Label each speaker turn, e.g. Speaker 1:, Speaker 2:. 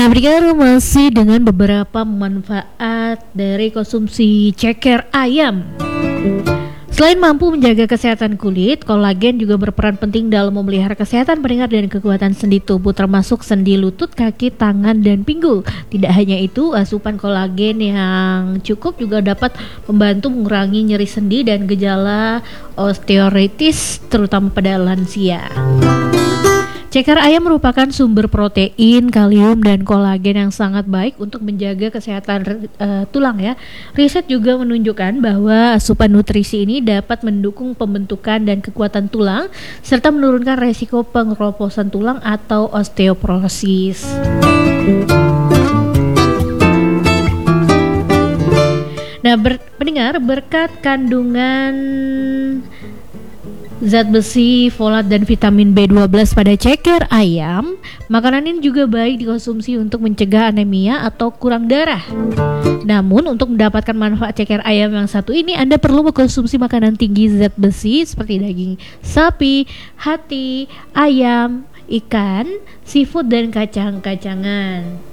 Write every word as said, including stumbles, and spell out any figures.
Speaker 1: Nah, berikutnya masih dengan beberapa manfaat dari konsumsi ceker ayam. Selain mampu menjaga kesehatan kulit, kolagen juga berperan penting dalam memelihara kesehatan pendengar dan kekuatan sendi tubuh, termasuk sendi lutut, kaki, tangan, dan pinggul. Tidak hanya itu, asupan kolagen yang cukup juga dapat membantu mengurangi nyeri sendi dan gejala osteoartritis, terutama pada lansia. Ceker ayam merupakan sumber protein, kalium, dan kolagen yang sangat baik untuk menjaga kesehatan uh, tulang ya. Riset juga menunjukkan bahwa asupan nutrisi ini dapat mendukung pembentukan dan kekuatan tulang serta menurunkan resiko pengeroposan tulang atau osteoporosis. Nah, ber- pendengar, berkat kandungan zat besi, folat, dan vitamin B dua belas pada ceker ayam, makanan ini juga baik dikonsumsi untuk mencegah anemia atau kurang darah. Namun, untuk mendapatkan manfaat ceker ayam yang satu ini, Anda perlu mengkonsumsi makanan tinggi zat besi seperti daging sapi, hati, ayam, ikan, seafood, dan kacang-kacangan.